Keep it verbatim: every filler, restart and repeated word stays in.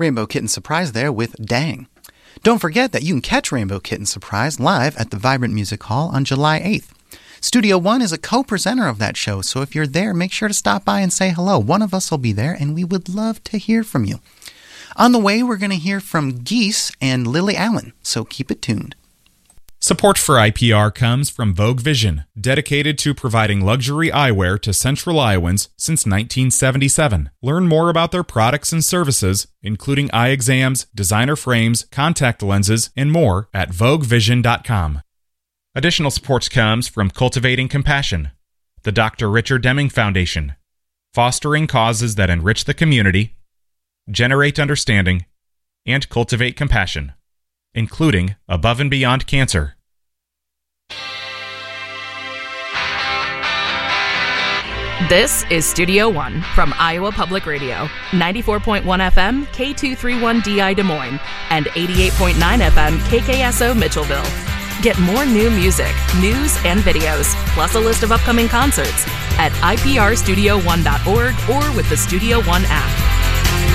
Rainbow Kitten Surprise there with Dang. Don't forget that you can catch Rainbow Kitten Surprise live at the Vibrant Music Hall on July eighth. Studio One is a co-presenter of that show, so if you're there, make sure to stop by and say hello. One of us will be there, and we would love to hear from you. On the way, we're going to hear from Geese and Lily Allen, so keep it tuned. Support for I P R comes from Vogue Vision, dedicated to providing luxury eyewear to Central Iowans since nineteen seventy-seven. Learn more about their products and services, including eye exams, designer frames, contact lenses, and more at vogue vision dot com. Additional support comes from Cultivating Compassion, the Doctor Richard Deming Foundation, fostering causes that enrich the community, generate understanding, and cultivate compassion, including Above and Beyond Cancer. This is Studio One from Iowa Public Radio, ninety-four point one F M, K two thirty-one D I Des Moines, and eighty-eight point nine F M, K K S O Mitchellville. Get more new music, news, and videos, plus a list of upcoming concerts at I P R studio one dot org or with the Studio One app.